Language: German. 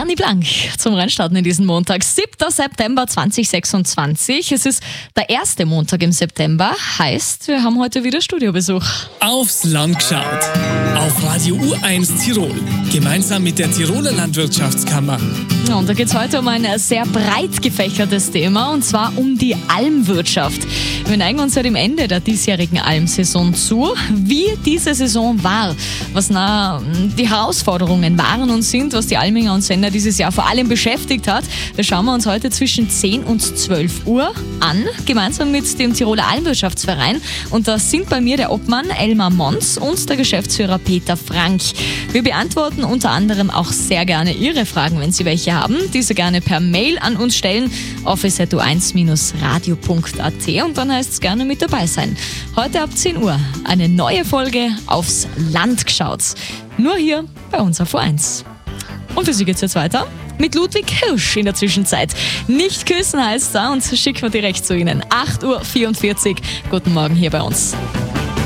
Dani Blank zum Reinstarten in diesen Montag, 7. September 2026. Es ist der erste Montag im September, heißt, wir haben heute wieder Studiobesuch. Aufs Land geschaut. Auf Radio U1 Tirol. Gemeinsam mit der Tiroler Landwirtschaftskammer. Ja, und da geht es heute um ein sehr breit gefächertes Thema, und zwar um die Almwirtschaft. Wir neigen uns ja dem Ende der diesjährigen Almsaison zu. Wie diese Saison war, was die Herausforderungen waren und sind, was die Alminger und Sender dieses Jahr vor allem beschäftigt hat, das schauen wir uns heute zwischen 10 und 12 Uhr an, gemeinsam mit dem Tiroler Almwirtschaftsverein. Und da sind bei mir der Obmann Elmar Mons und der Geschäftsführer Peter Frank. Wir beantworten unter anderem auch sehr gerne Ihre Fragen, wenn Sie welche haben. Diese gerne per Mail an uns stellen, office@u1-radio.at, und dann heißt es gerne mit dabei sein. Heute ab 10 Uhr eine neue Folge Aufs Land geschaut. Nur hier bei uns auf U1. Und für Sie geht's jetzt weiter mit Ludwig Hirsch in der Zwischenzeit. Nicht küssen heißt da, und schicken wir direkt zu Ihnen. 8:44 Uhr. Guten Morgen hier bei uns.